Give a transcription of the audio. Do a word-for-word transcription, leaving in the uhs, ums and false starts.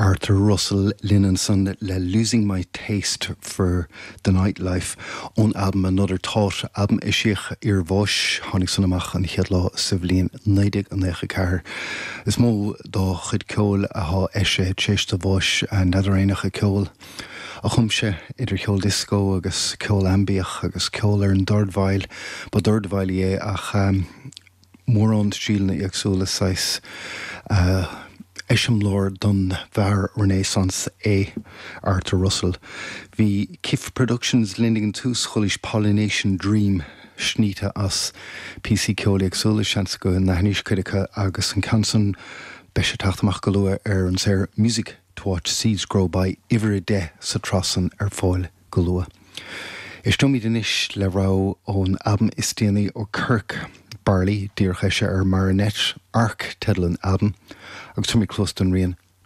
Arthur Russell Linenson le Losing My Taste for the Nightlife on album Another Thought album Ishich Ir Vosh Honig Sunamach and Hiedla Sivlin Neidig and Necha Car is mo do chid Cole a ha Eshe Cheshta Vosh and Nadareinach a Cole a chumse idir Cole Disco agus Cole Ambiach agus Cole ar an Dordvail but Dordvail ye ach um, Morond Shilna Yaxula Sais uh Esham Lord done Var Renaissance A Arthur Russell the Kif Productions lending to Schulish Pollination Dream Schnita as P C Cole Yaxula Shansko and Nahnish Kritika Agus and Canson Beshatachtamach Galua er and Ser Music to watch seeds grow by every day Satrasan er foil Galua. Ishtomi Danish le rao on album Istiani or Kirk Barley, Dear Chesha or Marinette Arc Tedlin album. Ag Tommy Closton Rian